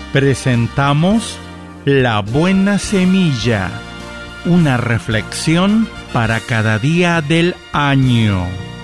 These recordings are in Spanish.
Presentamos La Buena Semilla, una reflexión para cada día del año.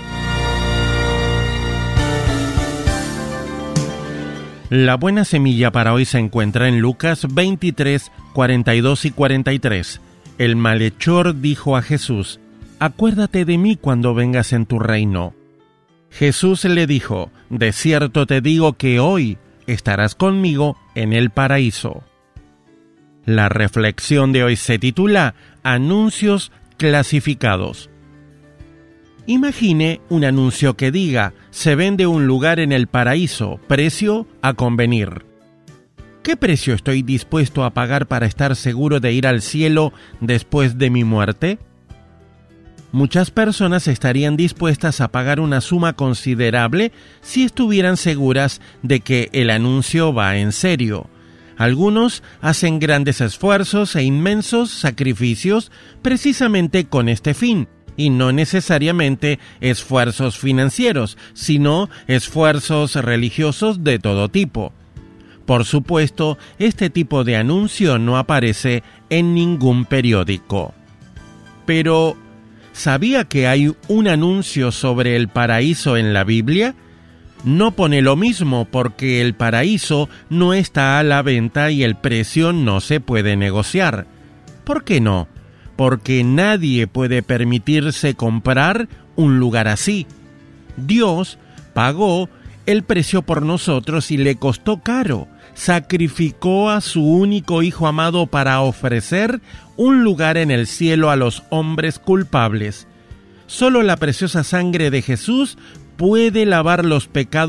La buena semilla para hoy se encuentra en Lucas 23, 42 y 43. El malhechor dijo a Jesús: «Acuérdate de mí cuando vengas en tu reino». Jesús le dijo: «De cierto te digo que hoy estarás conmigo en el paraíso». La reflexión de hoy se titula Anuncios clasificados. Imagine un anuncio que diga: se vende un lugar en el paraíso, precio a convenir. ¿Qué precio estoy dispuesto a pagar para estar seguro de ir al cielo después de mi muerte? Muchas personas estarían dispuestas a pagar una suma considerable si estuvieran seguras de que el anuncio va en serio. Algunos hacen grandes esfuerzos e inmensos sacrificios precisamente con este fin, y no necesariamente esfuerzos financieros, sino esfuerzos religiosos de todo tipo. Por supuesto, este tipo de anuncio no aparece en ningún periódico. Pero, ¿sabía que hay un anuncio sobre el paraíso en la Biblia? No pone lo mismo porque el paraíso no está a la venta y el precio no se puede negociar. ¿Por qué no? Porque nadie puede permitirse comprar un lugar así. Dios pagó el precio por nosotros y le costó caro. Sacrificó a su único Hijo amado para ofrecer un lugar en el cielo a los hombres culpables. Solo la preciosa sangre de Jesús puede lavar los pecados